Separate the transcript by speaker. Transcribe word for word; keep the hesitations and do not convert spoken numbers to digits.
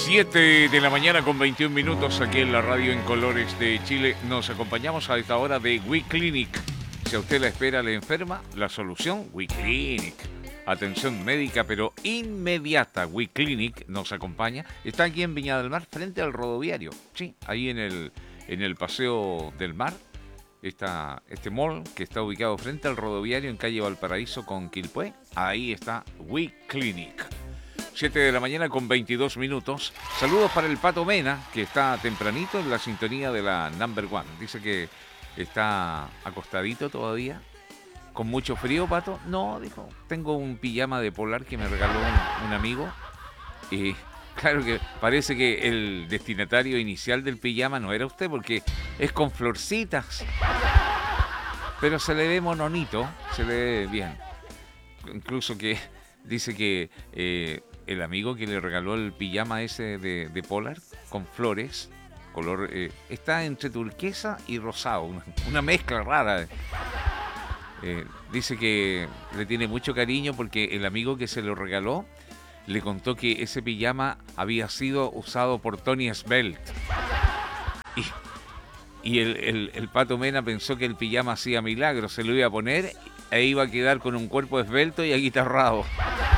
Speaker 1: siete de la mañana con veintiún minutos aquí en la radio en colores de Chile. Nos acompañamos a esta hora de WeClinic. Si a usted la espera le enferma, la solución, WeClinic. Atención médica, pero inmediata. WeClinic nos acompaña. Está aquí en Viña del Mar, frente al rodoviario. Sí, ahí en el, en el Paseo del Mar. Está este mall que está ubicado frente al rodoviario en calle Valparaíso con Quilpué. Ahí está WeClinic. siete de la mañana con veintidós minutos. Saludos para el Pato Mena, que está tempranito en la sintonía de la Number One. Dice que está acostadito todavía. ¿Con mucho frío, Pato? No, dijo. Tengo un pijama de polar que me regaló un, un amigo. Y claro que parece que el destinatario inicial del pijama no era usted, porque es con florcitas. Pero se le ve mononito, se le ve bien. Incluso que dice que eh, el amigo que le regaló el pijama ese de, de polar con flores, color eh, está entre turquesa y rosado, una, una mezcla rara. Eh, dice que le tiene mucho cariño porque el amigo que se lo regaló le contó que ese pijama había sido usado por Tony Svelte. Y, y el, el, el Pato Mena pensó que el pijama hacía milagros, se lo iba a poner e iba a quedar con un cuerpo esbelto y aguitarrado.